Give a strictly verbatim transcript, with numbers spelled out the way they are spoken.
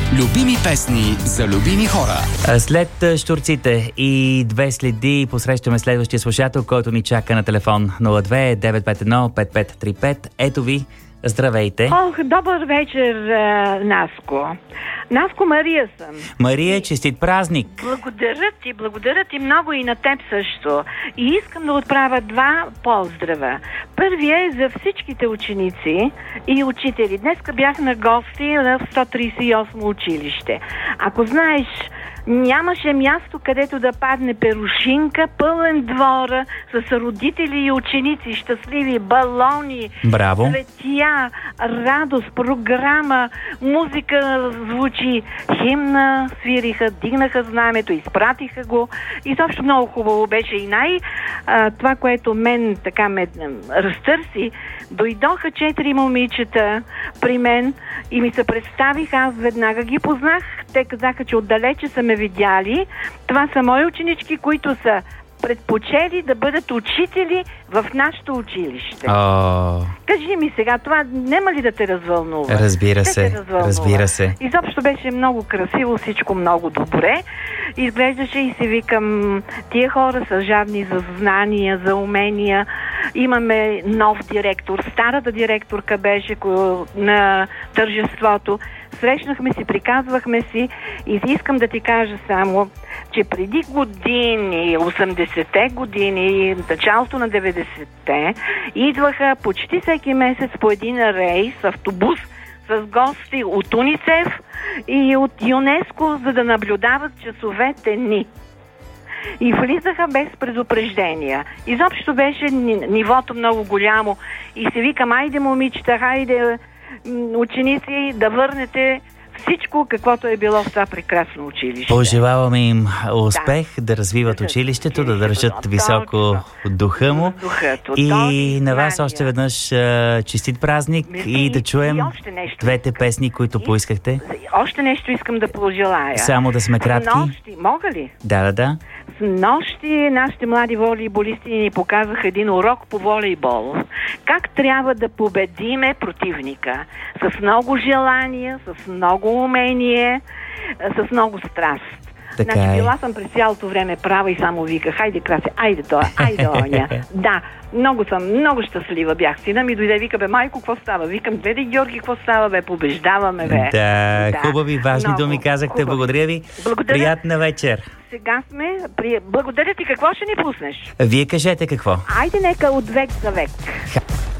Любими песни за любими хора. След щурците и две следи посрещаме следващия слушател, който ни чака на телефон нула две девет пет едно пет пет три пет. Ето ви, здравейте. Ох, добър вечер, Наско. Наско, Мария съм. Мария, честит празник. Благодаря ти, благодаря ти много и на теб също. И искам да отправя два поздрава. Първият е за всичките ученици и учители. Днеска бях на гости в сто тридесет и осмо училище. Ако знаеш, нямаше място, където да падне перушинка, пълен двора с родители и ученици, щастливи, балони, Браво. цветя, радост, програма, музика звучи, химна свириха, дигнаха знамето, изпратиха го. И също много хубаво беше. И най- а, това, което мен така ме разтърси, дойдоха четири момичета при мен и ми се представиха, аз веднага ги познах. Те казаха, че отдалече са ме видяли. Това са мои ученички, които са предпочели да бъдат учители в нашето училище. О, Кажи ми сега, това нема ли да те развълнува? разбира Те се, те развълнува. разбира се. Изобщо беше много красиво, всичко много добре. Изглеждаше и си викам, тия хора са жадни за знания, за умения. Имаме нов директор. Старата директорка беше на тържеството. Срещнахме си, приказвахме си и искам да ти кажа само, че преди години, осемдесетте години, началото на деветдесетте, идваха почти всеки месец по един рейс, автобус с гости от УНИЦЕФ и от ЮНЕСКО, за да наблюдават часовете ни. И влизаха без предупреждения. Изобщо беше нивото много голямо. И се викам, айде момичета, хайде ученици, да върнете всичко, каквото е било в това прекрасно училище. Пожелаваме им успех да, да развиват да, училището, да държат точно, високо духа му. Духато, и на вас още веднъж а, честит празник. Мисли, и да чуем и още нещо. двете песни, които И, поискахте. Още нещо искам да пожелая. Само да сме кратки. Снощи, мога ли? Да, да, да. С нощи нашите млади волейболисти ни показаха един урок по волейбол. Как трябва да победиме противника. С много желание, с много умение, с много страст. Така значи, е. била съм през цялото време права и само вика, хайде краси, айде той, айде оня. Да, много съм, много щастлива бях. Сина ми дойде, вика, бе, майко, какво става? Викам, гледай, Георги, какво става, бе, побеждаваме, бе. Да, Да, хубави, важни много думи казахте. хубави. Благодаря ви. Благодаря. Приятна вечер. Сега сме, при... благодаря ти, какво ще ни пуснеш? Вие кажете какво. Айде нека от век за век.